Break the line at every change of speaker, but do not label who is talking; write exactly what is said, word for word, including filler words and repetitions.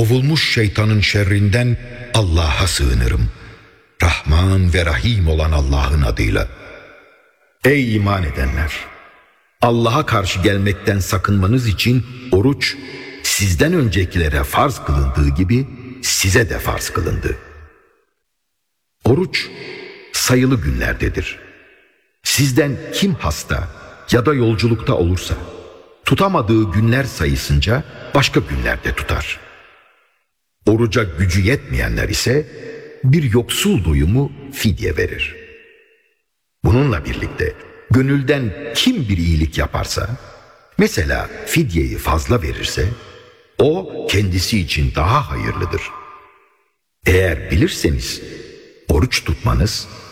kovulmuş şeytanın şerrinden Allah'a sığınırım. Rahman ve Rahim olan Allah'ın adıyla. Ey iman edenler! Allah'a karşı gelmekten sakınmanız için oruç sizden öncekilere farz kılındığı gibi size de farz kılındı. Oruç sayılı günlerdedir. Sizden kim hasta ya da yolculukta olursa tutamadığı günler sayısınca başka günlerde tutar. Oruca gücü yetmeyenler ise bir yoksul doyumu fidye verir. Bununla birlikte gönülden kim bir iyilik yaparsa, mesela fidyeyi fazla verirse, o kendisi için daha hayırlıdır. Eğer bilirseniz oruç tutmanız